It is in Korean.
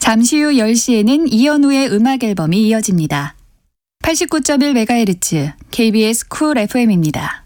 잠시 후 10시에는 이현우의 음악 앨범이 이어집니다. 89.1MHz KBS 쿨 FM입니다.